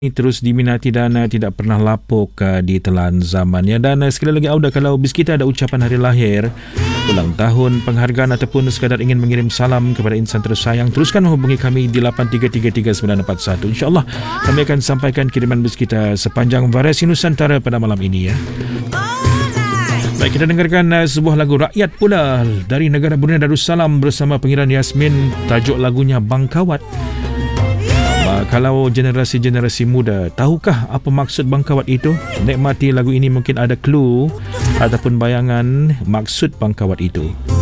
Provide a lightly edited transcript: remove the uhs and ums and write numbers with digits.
terus diminati dan tidak pernah lapuk di telan zaman ya. Dan sekali lagi Auda, kalau bis kita ada ucapan hari lahir, ulang tahun, penghargaan ataupun sekadar ingin mengirim salam kepada insan tersayang, teruskan menghubungi kami di 83333941. InsyaAllah kami akan sampaikan kiriman bis kita sepanjang variasi Nusantara pada malam ini ya. Baik, kita dengarkan sebuah lagu rakyat pula dari negara Brunei Darussalam bersama pengiran Yasmin. Tajuk lagunya Bangkawat. Kalau generasi-generasi muda, tahukah apa maksud bangkawat itu? Nikmati lagu ini, mungkin ada clue ataupun bayangan maksud bangkawat itu.